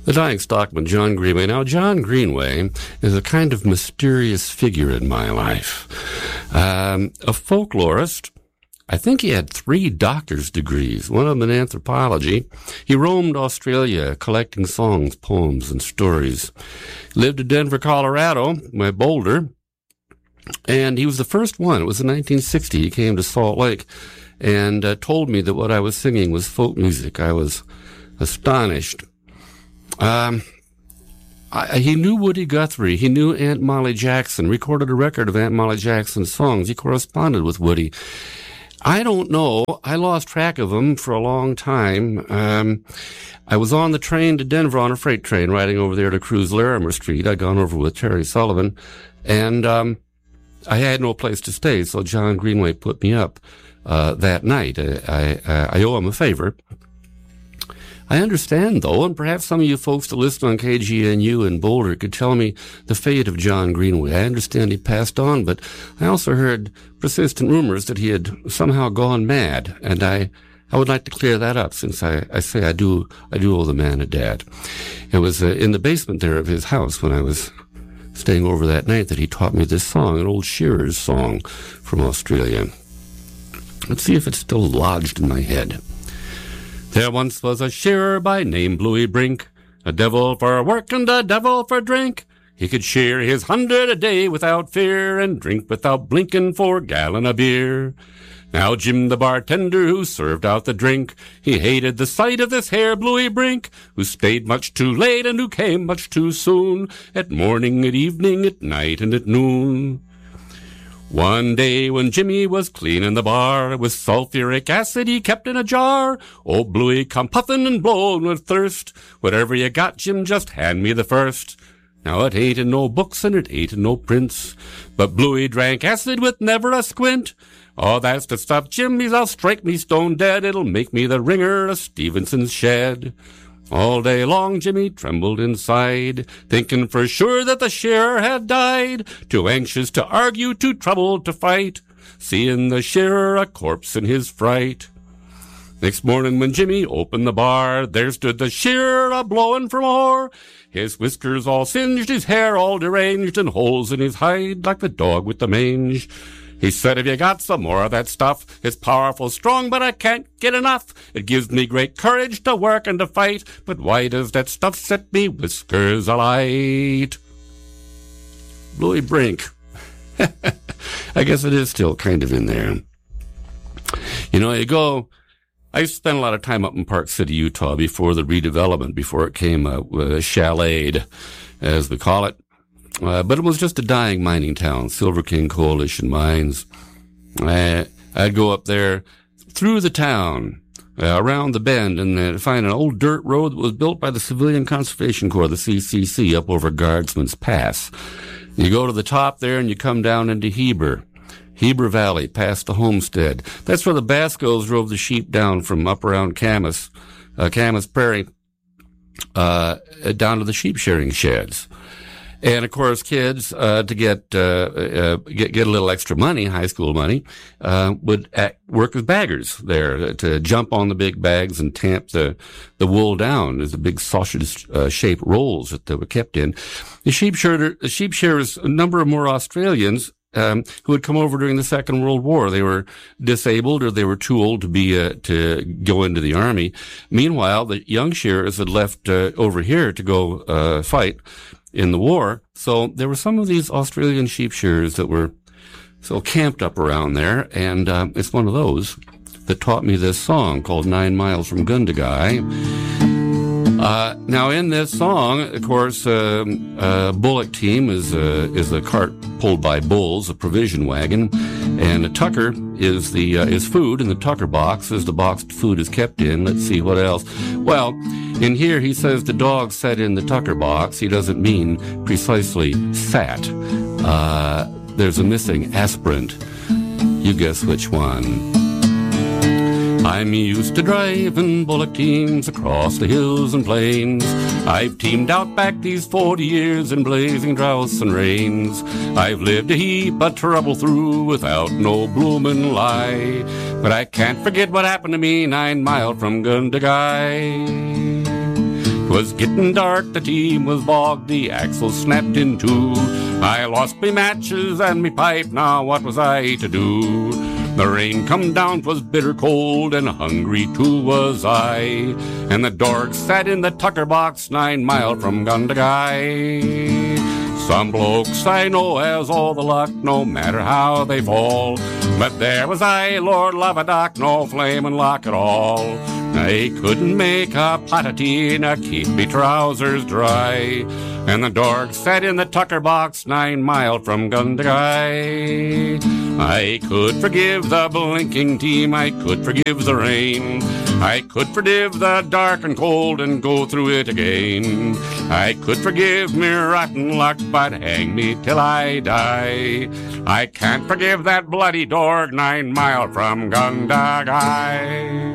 The Dying Stockman, John Greenway. Now, John Greenway is a kind of mysterious figure in my life. A folklorist. I think he had 3 doctor's degrees, one of them in anthropology. He roamed Australia collecting songs, poems, and stories. Lived in Denver, Colorado, my Boulder, and he was the first one. It was in 1960. He came to Salt Lake and told me that what I was singing was folk music. I was astonished. He knew Woody Guthrie. He knew Aunt Molly Jackson, recorded a record of Aunt Molly Jackson's songs. He corresponded with Woody. I don't know. I lost track of him for a long time. I was on the train to Denver on a freight train, riding over there to cruise Larimer Street. I'd gone over with Terry Sullivan, and I had no place to stay, so John Greenway put me up that night. I owe him a favor. I understand, though, and perhaps some of you folks that listen on KGNU in Boulder could tell me the fate of John Greenway. I understand he passed on, but I also heard persistent rumors that he had somehow gone mad, and I would like to clear that up, since I say I do owe the man a debt. It was in the basement there of his house when I was staying over that night that he taught me this song, an old Shearer's song from Australia. Let's see if it's still lodged in my head. There once was a shearer by name Bluey Brink, a devil for work and a devil for drink. He could shear his 100 a day without fear, and drink without blinking 4 gallon of beer. Now Jim the bartender who served out the drink, he hated the sight of this here Bluey Brink, who stayed much too late and who came much too soon, at morning, at evening, at night, and at noon. One day when Jimmy was cleaning the bar, with sulfuric acid he kept in a jar, old Bluey come puffin' and blowin' with thirst. Whatever you got, Jim, just hand me the first. Now it ain't in no books and it ain't in no prints, but Bluey drank acid with never a squint. Oh, that's the stuff, Jim, I'll strike me stone dead. It'll make me the ringer of Stevenson's shed. All day long Jimmy trembled inside, thinking for sure that the shearer had died. Too anxious to argue, too troubled to fight, seeing the shearer a corpse in his fright. Next morning when Jimmy opened the bar, there stood the shearer a-blowing for more. His whiskers all singed, his hair all deranged, and holes in his hide like the dog with the mange. He said, have you got some more of that stuff? It's powerful strong, but I can't get enough. It gives me great courage to work and to fight, but why does that stuff set me whiskers alight? Bluey Brink. I guess it is still kind of in there. You know, I spent a lot of time up in Park City, Utah before the redevelopment, before it came Chalet, as we call it. But it was just a dying mining town, Silver King Coalition Mines. I'd go up there through the town, around the bend, and find an old dirt road that was built by the Civilian Conservation Corps, the CCC, up over Guardsman's Pass. You go to the top there and you come down into Heber Valley, past the homestead. That's where the Bascos drove the sheep down from up around Camas Prairie, down to the sheep shearing sheds. And of course, kids, to get a little extra money, high school money, would work as baggers there to jump on the big bags and tamp the wool down as the big sausage shaped rolls that they were kept in. The sheep shearers, a number of more Australians, who had come over during the Second World War. They were disabled or they were too old to go into the army. Meanwhile, the young shearers had left over here to go fight in the war. So there were some of these Australian sheep shearers that were so camped up around there, and it's one of those that taught me this song called 9 Miles from Gundagai. Now in this song, of course, bullock team is a cart pulled by bulls, a provision wagon, and a tucker is food, and the tucker box is the box food is kept in. Let's see what else. Well, in here he says the dog sat in the tucker box. He doesn't mean precisely sat. There's a missing aspirant. You guess which one. I'm used to driving bullock teams across the hills and plains. I've teamed out back these 40 years in blazing droughts and rains. I've lived a heap of trouble through without no bloomin' lie. But I can't forget what happened to me 9 miles from Gundagai. 'Twas getting dark, the team was bogged, the axle snapped in two. I lost me matches and me pipe, now what was I to do? The rain come down, 'twas bitter cold, and hungry too was I. And the dorg sat in the tucker box 9 mile from Gundagai. Some blokes I know has all the luck, no matter how they fall. But there was I, Lord Lavadoc, no flamin' luck at all. I couldn't make a pot of tea to keep me trousers dry. And the dorg sat in the tucker box 9 mile from Gundagai. I could forgive the blinking team, I could forgive the rain. I could forgive the dark and cold and go through it again. I could forgive me rotten luck, but hang me till I die. I can't forgive that bloody dorg 9 mile from Gundagai.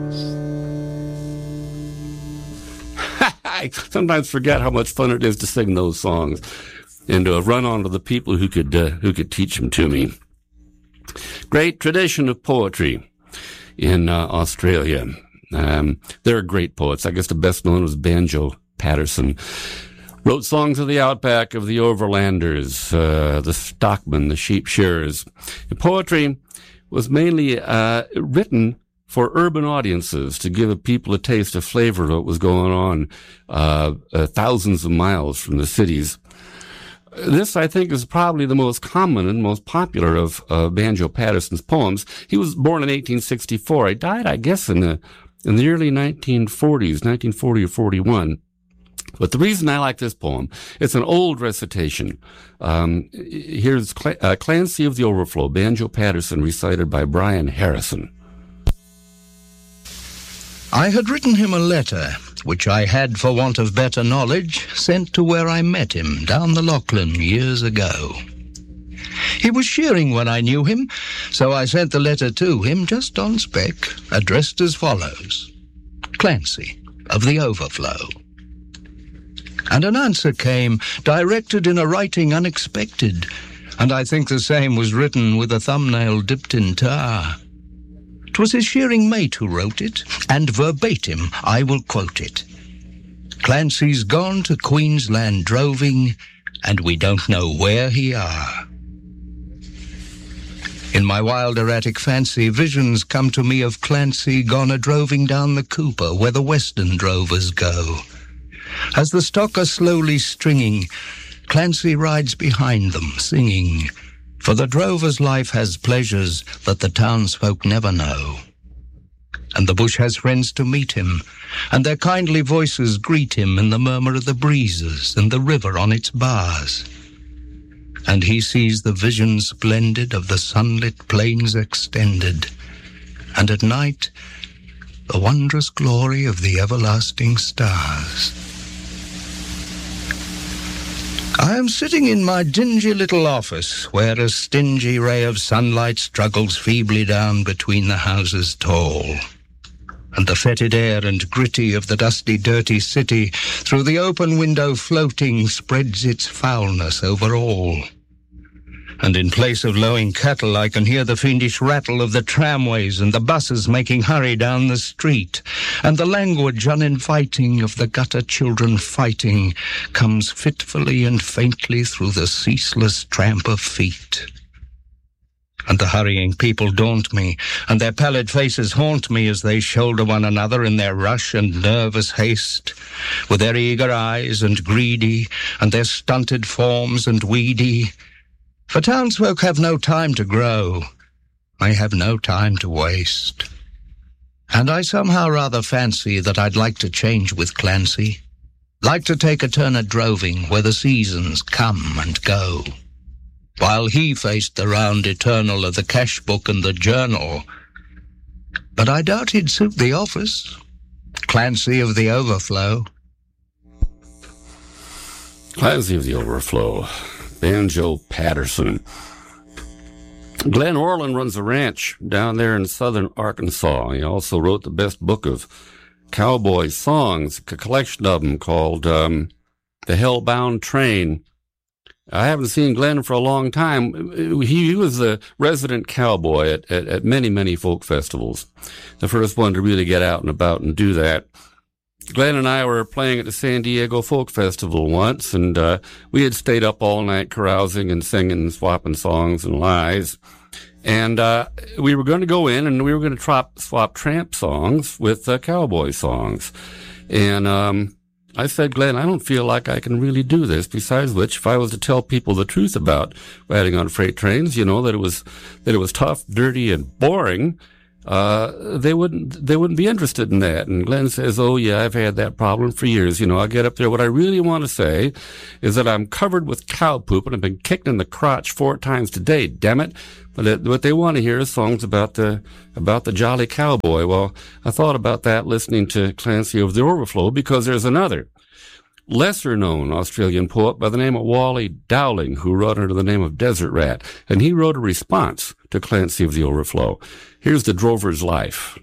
I sometimes forget how much fun it is to sing those songs and to run onto the people who could teach them to me. Great tradition of poetry in Australia. There are great poets. I guess the best known was Banjo Patterson. Wrote songs of the outback, of the overlanders, the stockmen, the sheep shearers. And poetry was mainly written for urban audiences, to give people a taste, a flavor of what was going on thousands of miles from the cities. This, I think, is probably the most common and most popular of Banjo Patterson's poems. He was born in 1864. He died, I guess, in the early 1940s, 1940 or 41. But the reason I like this poem, it's an old recitation. Here's Clancy of the Overflow, Banjo Patterson, recited by Brian Harrison. I had written him a letter, which I had, for want of better knowledge, sent to where I met him down the Lachlan years ago. He was shearing when I knew him, so I sent the letter to him just on spec, addressed as follows: Clancy of the Overflow. And an answer came, directed in a writing unexpected, and I think the same was written with a thumbnail dipped in tar. 'Twas his shearing mate who wrote it, and verbatim I will quote it. Clancy's gone to Queensland droving, and we don't know where he are. In my wild erratic fancy, visions come to me of Clancy gone a-droving down the Cooper, where the western drovers go. As the stock are slowly stringing, Clancy rides behind them, singing, for the drover's life has pleasures that the townsfolk never know. And the bush has friends to meet him, and their kindly voices greet him in the murmur of the breezes and the river on its bars. And he sees the vision splendid of the sunlit plains extended, and at night the wondrous glory of the everlasting stars. I am sitting in my dingy little office, where a stingy ray of sunlight struggles feebly down between the houses tall. And the fetid air and gritty of the dusty, dirty city, through the open window floating, spreads its foulness over all. And in place of lowing cattle, I can hear the fiendish rattle of the tramways and the buses making hurry down the street. And the language uninviting of the gutter children fighting comes fitfully and faintly through the ceaseless tramp of feet. And the hurrying people daunt me, and their pallid faces haunt me as they shoulder one another in their rush and nervous haste, with their eager eyes and greedy, and their stunted forms and weedy. For townsfolk have no time to grow, they have no time to waste. And I somehow rather fancy that I'd like to change with Clancy, like to take a turn at droving where the seasons come and go, while he faced the round eternal of the cash book and the journal. But I doubt he'd suit the office, Clancy of the Overflow. Clancy of the Overflow, Banjo Patterson. Glenn Orland runs a ranch down there in southern Arkansas. He also wrote the best book of cowboy songs, a collection of them called The Hellbound Train. I haven't seen Glenn for a long time. He was the resident cowboy at many, many folk festivals. The first one to really get out and about and do that. Glenn and I were playing at the San Diego Folk Festival once, and we had stayed up all night carousing and singing and swapping songs and lies. And we were going to go in and we were going to swap tramp songs with cowboy songs. And I said, Glenn, I don't feel like I can really do this. Besides which, if I was to tell people the truth about riding on freight trains, that it was tough, dirty, and boring, they wouldn't be interested in that. And Glenn says, oh yeah, I've had that problem for years. I'll get up there. What I really want to say is that I'm covered with cow poop and I've been kicked in the crotch 4 times today, damn it. But what they want to hear is songs about the jolly cowboy. Well, I thought about that listening to Clancy of the Overflow, because there's another lesser-known Australian poet by the name of Wally Dowling, who wrote under the name of Desert Rat, and he wrote a response to Clancy of the Overflow. Here's The Drover's Life.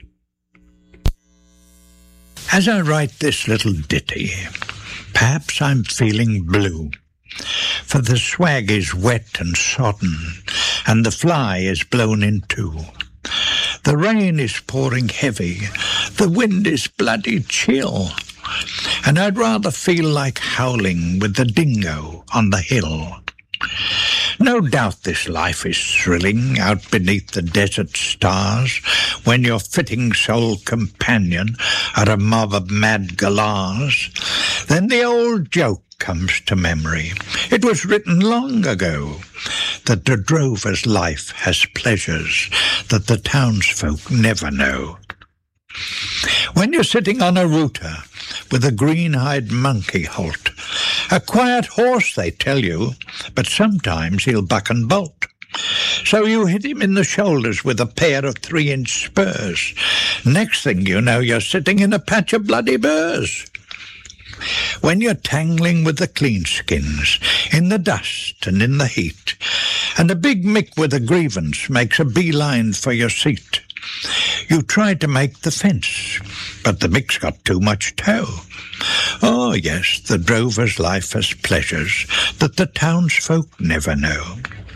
As I write this little ditty, perhaps I'm feeling blue, for the swag is wet and sodden, and the fly is blown in two. The rain is pouring heavy, the wind is bloody chill, and I'd rather feel like howling with the dingo on the hill. No doubt this life is thrilling out beneath the desert stars, when your fitting sole companion are a mob of mad galahs. Then the old joke comes to memory. It was written long ago that the drover's life has pleasures that the townsfolk never know. When you're sitting on a rooter with a green-eyed monkey halt, a quiet horse, they tell you, but sometimes he'll buck and bolt. So you hit him in the shoulders with a pair of 3-inch spurs. Next thing you know, you're sitting in a patch of bloody burrs. When you're tangling with the cleanskins, in the dust and in the heat, and a big Mick with a grievance makes a beeline for your seat, you try to make the fence, but the Mick's got too much tow. Oh yes, the drover's life has pleasures that the townsfolk never know.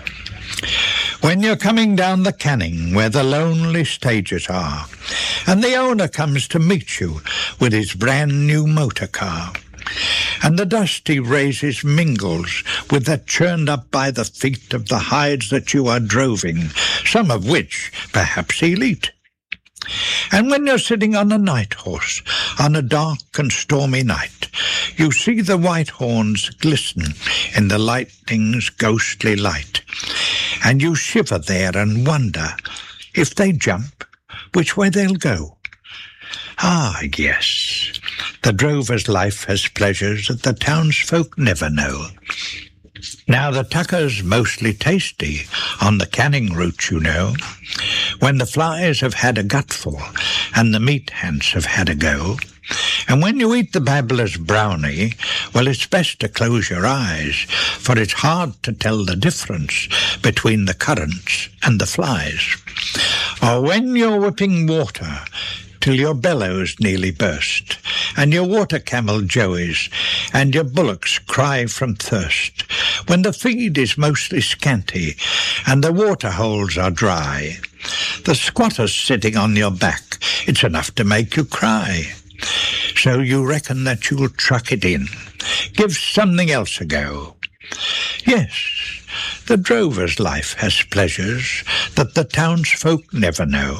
When you're coming down the Canning where the lonely stages are, and the owner comes to meet you with his brand new motor car, and the dust he raises mingles with that churned up by the feet of the hides that you are droving, some of which perhaps he'll eat. And when you're sitting on a night horse on a dark and stormy night, you see the white horns glisten in the lightning's ghostly light, and you shiver there and wonder, if they jump, which way they'll go. Ah, yes, the drover's life has pleasures that the townsfolk never know. Now the tucker's mostly tasty on the Canning route, you know, when the flies have had a gutful and the meat hands have had a go. And when you eat the babbler's brownie, well, it's best to close your eyes, for it's hard to tell the difference between the currants and the flies. Or when you're whipping water till your bellows nearly burst, and your water camel joeys, and your bullocks cry from thirst, when the feed is mostly scanty, and the water holes are dry, the squatter's sitting on your back, it's enough to make you cry. So you reckon that you'll truck it in, give something else a go. Yes, the drover's life has pleasures that the townsfolk never know.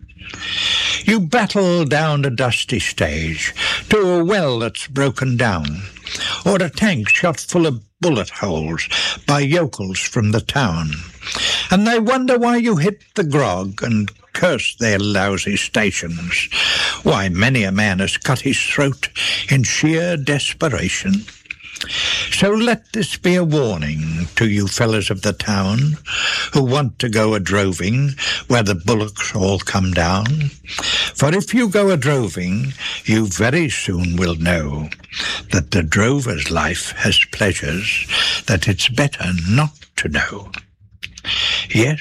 You battle down a dusty stage to a well that's broken down, or a tank shot full of bullet holes by yokels from the town, and they wonder why you hit the grog and curse their lousy stations. Why, many a man has cut his throat in sheer desperation. So let this be a warning to you fellas of the town who want to go a-droving where the bullocks all come down. For if you go a-droving, you very soon will know that the drover's life has pleasures that it's better not to know. Yes,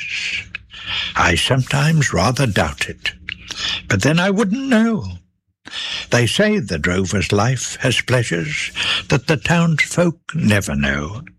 I sometimes rather doubt it, but then I wouldn't know. They say the drover's life has pleasures that the townsfolk never know.